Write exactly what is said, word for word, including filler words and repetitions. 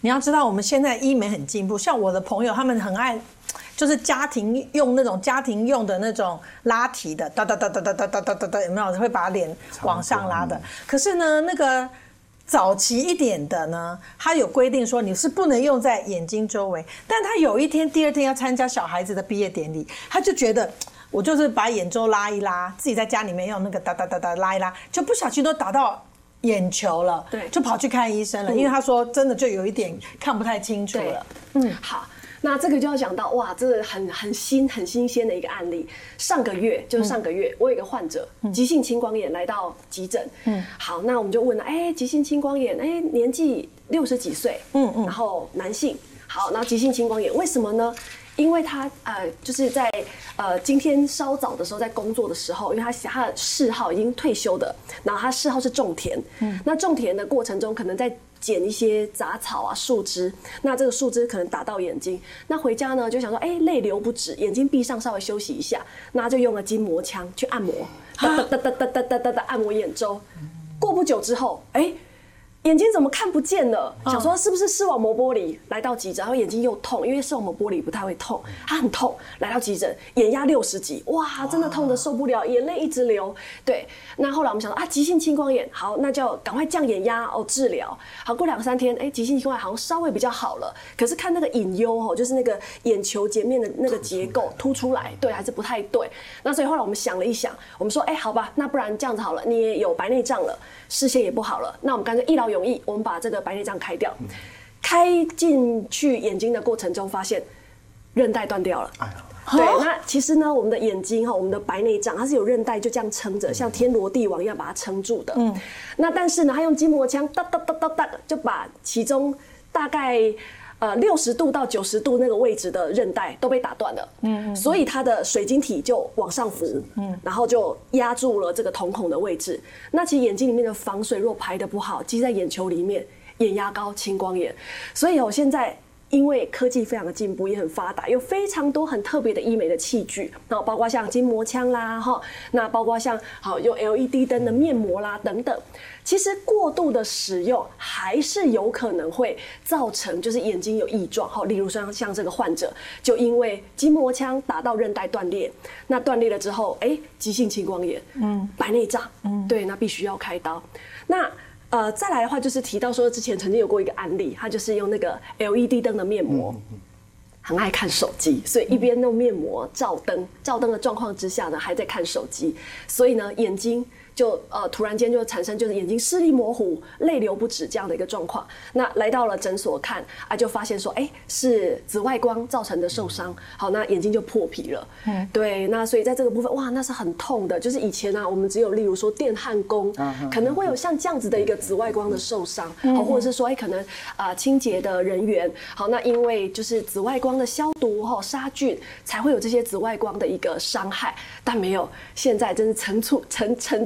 你要知道，我们现在医美很进步，像我的朋友，他们很爱。就是家庭用那种家庭用的那种拉提的，哒哒哒哒哒哒哒哒哒哒，有没有会把脸往上拉的？可是呢，那个早期一点的呢，它有规定说你是不能用在眼睛周围。但他有一天，第二天要参加小孩子的毕业典礼，他就觉得我就是把眼周拉一拉，自己在家里面用那个哒哒哒哒拉一拉，就不小心都打到眼球了， 对， 就跑去看医生了，因为他说真的就有一点看不太清楚了。 嗯，好。那这个就要讲到哇，这个很很新很新鲜的一个案例。上个月就是上个月，嗯、我有一个患者急性青光眼来到急诊。嗯，好，那我们就问了，哎，急性青光眼，哎，年纪六十几岁，嗯嗯，然后男性，好，然后急性青光眼为什么呢？因为他呃，就是在呃今天稍早的时候在工作的时候，因为他他的嗜好已经退休的，然后他嗜好是种田，嗯，那种田的过程中可能在捡一些杂草啊、树枝，那这个树枝可能打到眼睛，那回家呢就想说，哎，泪流不止，眼睛闭上稍微休息一下，那就用了筋膜枪去按摩，哒哒哒哒哒哒哒哒按摩眼周，过不久之后，哎。眼睛怎么看不见了？想说是不是视网膜剥离？来到急诊，然后眼睛又痛，因为视网膜剥离不太会痛，他很痛，来到急诊，眼压六十几，哇，真的痛得受不了，眼泪一直流。对，那后来我们想说啊，急性青光眼，好，那就赶快降眼压哦，治疗。好，过两三天，哎，急性青光眼好像稍微比较好了，可是看那个隐忧哦，就是那个眼球截面的那个结构凸出来，对，还是不太对。那所以后来我们想了一想，我们说，哎，好吧，那不然这样子好了，你也有白内障了，视线也不好了，那我们干脆一劳永逸，我们把这个白内障开掉。开进去眼睛的过程中，发现韧带断掉了。对，那其实呢，我们的眼睛哈，我们的白内障，它是有韧带就这样撑着，像天罗地网一样把它撑住的。嗯，那但是呢，他用筋膜枪哒哒哒哒哒，就把其中大概呃六十度到九十度那个位置的韧带都被打断了。嗯，所以它的水晶体就往上浮，嗯，然后就压住了这个瞳孔的位置。那其实眼睛里面的防水若排得不好，积在眼球里面，眼压高，青光眼。所以哦，现在。因为科技非常的进步，也很发达，有非常多很特别的医美的器具，然后包括像筋膜枪啦，哈，那包括像好用 L E D 灯的面膜啦等等。其实过度的使用还是有可能会造成就是眼睛有异状，哈，例如像像这个患者就因为筋膜枪打到韧带断裂，那断裂了之后，哎，急性青光眼，嗯，白内障，嗯，对，那必须要开刀，那。呃，再来的话就是提到说，之前曾经有过一个案例，他就是用那个 L E D 灯的面膜，很爱看手机，所以一边弄面膜照灯，照灯的状况之下呢，还在看手机，所以呢，眼睛就呃突然间就产生就是眼睛视力模糊、泪流不止这样的一个状况。那来到了诊所看啊，就发现说，哎，是紫外光造成的受伤。好，那眼睛就破皮了。嗯，对，那所以在这个部分，哇，那是很痛的。就是以前呢、啊，我们只有例如说电焊工，可能会有像这样子的一个紫外光的受伤，好，或者是说，哎，可能啊、呃、清洁的人员，好，那因为就是紫外光的消毒哈杀菌，才会有这些紫外光的一个伤害，但没有，现在真是层出层层。